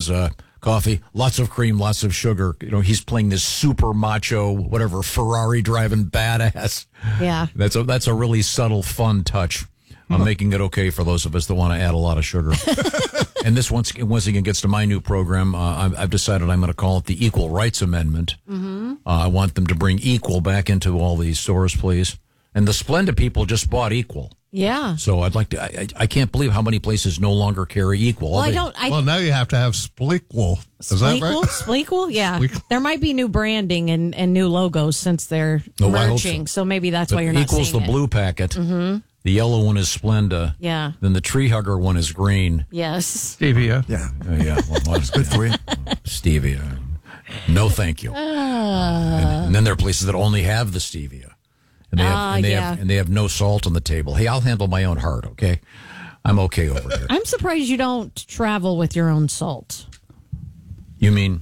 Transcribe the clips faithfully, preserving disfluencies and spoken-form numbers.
his uh, coffee. Lots of cream, lots of sugar. You know, he's playing this super macho, whatever, Ferrari driving badass. Yeah. That's a, that's a really subtle, fun touch. I'm making it okay for those of us that want to add a lot of sugar. And this once, once again gets to my new program. Uh, I've, I've decided I'm going to call it the Equal Rights Amendment. Mm-hmm. Uh, I want them to bring Equal back into all these stores, please. And the Splenda people just bought Equal. Yeah. So I'd like to. I, I can't believe how many places no longer carry Equal. Well, they, I don't. I, well, now you have to have Spleequel. Is that right? Spleequel? Yeah. Spleequel. There might be new branding and, and new logos since they're No, I hope merging. so. So maybe that's but why you're not Equal's seeing the it. blue packet. Mm-hmm. The yellow one is Splenda. Yeah. Then the tree hugger one is green. Yes. Stevia. Yeah. Uh, yeah. Well, well, it's Good for you. Stevia. No, thank you. Uh, and, and then there are places that only have the stevia, and they have, Ah, and they yeah. have and they have no salt on the table. Hey, I'll handle my own heart. Okay, I'm okay over here. I'm surprised you don't travel with your own salt. You mean?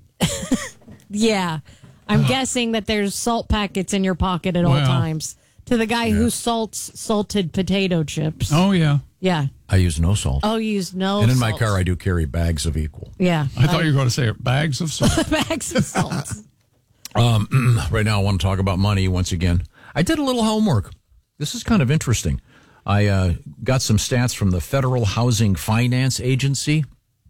Yeah. I'm guessing that there's salt packets in your pocket at all Well, times. To the guy who salts salted potato chips. Oh, yeah. Yeah. I use no salt. Oh, you use no and in my salt. car, I do carry bags of Equal. Yeah. I thought you were going to say bags of salt. Bags of salt. Right now, I want to talk about money once again. I did a little homework. This is kind of interesting. I uh, got some stats from the Federal Housing Finance Agency,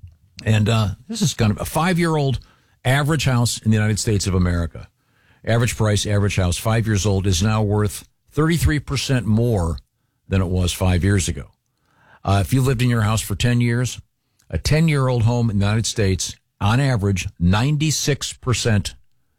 and uh, this is kind of a five-year-old average house in the United States of America. Average price, average house, five years old, is now worth thirty-three percent more than it was five years ago. Uh, if you lived in your house for ten years, a ten-year-old home in the United States, on average, ninety-six percent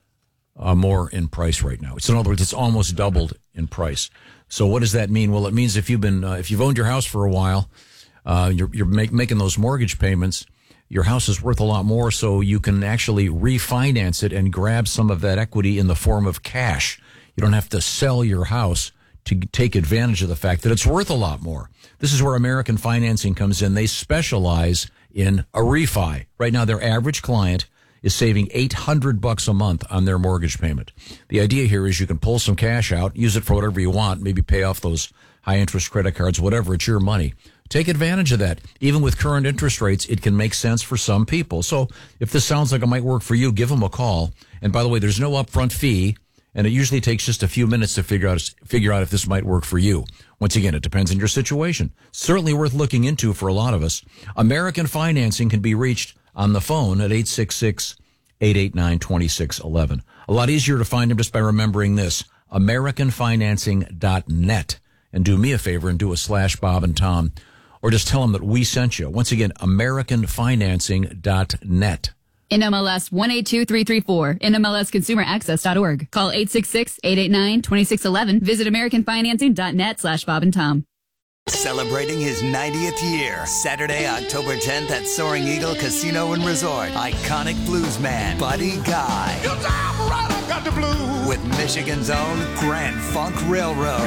uh, more in price right now. So in other words, it's almost doubled in price. So what does that mean? Well, it means if you've been, uh, if you've owned your house for a while, uh, you're, you're make, making those mortgage payments, your house is worth a lot more, so you can actually refinance it and grab some of that equity in the form of cash. You don't have to sell your house to take advantage of the fact that it's worth a lot more. This is where American Financing comes in. They specialize in a refi. Right now, their average client is saving eight hundred bucks a month on their mortgage payment. The idea here is you can pull some cash out, use it for whatever you want, maybe pay off those high interest credit cards, whatever. It's your money. Take advantage of that. Even with current interest rates, it can make sense for some people. So if this sounds like it might work for you, give them a call. And by the way, there's no upfront fee, and it usually takes just a few minutes to figure out figure out if this might work for you. Once again, it depends on your situation. Certainly worth looking into for a lot of us. American Financing can be reached on the phone at eight six six, eight eight nine, two six one one. A lot easier to find them just by remembering this, american financing dot net. And do me a favor and do a slash Bob and Tom, or just tell them that we sent you. Once again, american financing dot net. N M L S one eight two three three four, N M L S consumer access dot org. Call eight six six, eight eight nine, two six one one. Visit american financing dot net slash Bob and Tom. Celebrating his ninetieth year, Saturday, October tenth at Soaring Eagle Casino and Resort. Iconic bluesman Buddy Guy. You time right, I got the blues. With Michigan's own Grand Funk Railroad.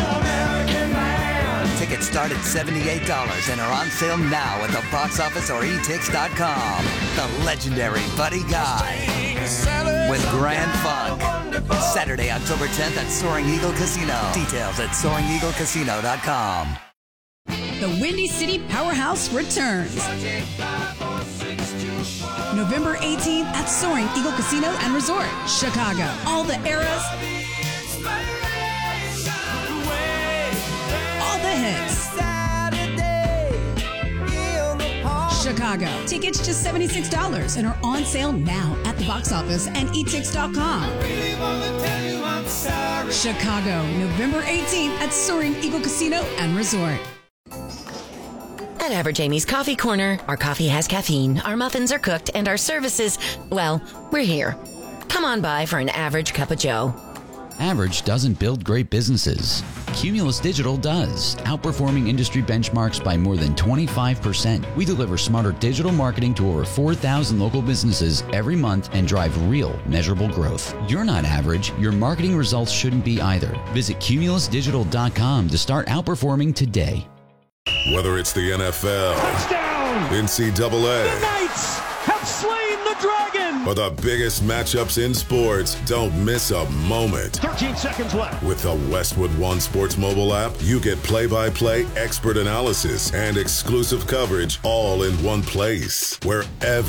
Tickets start at seventy-eight dollars and are on sale now at the box office or e tix dot com. The legendary Buddy Guy with Grand Funk. Saturday, October tenth at Soaring Eagle Casino. Details at soaring eagle casino dot com. The Windy City Powerhouse returns. November eighteenth at Soaring Eagle Casino and Resort, Chicago. All the eras, all the hits. Chicago. Tickets just seventy-six dollars and are on sale now at the box office and e tix dot com. Chicago, November eighteenth at Soaring Eagle Casino and Resort. At Average Amy's Coffee Corner, our coffee has caffeine, our muffins are cooked, and our services, well, we're here. Come on by for an average cup of joe. Average doesn't build great businesses. Cumulus Digital does, outperforming industry benchmarks by more than twenty-five percent. We deliver smarter digital marketing to over four thousand local businesses every month and drive real, measurable growth. You're not average. Your marketing results shouldn't be either. Visit cumulus digital dot com to start outperforming today. Whether it's the N F L, touchdown, N C double A, the Knights have slain the dragon, or the biggest matchups in sports, don't miss a moment. thirteen seconds left. With the Westwood One Sports mobile app, you get play-by-play, expert analysis, and exclusive coverage all in one place. Wherever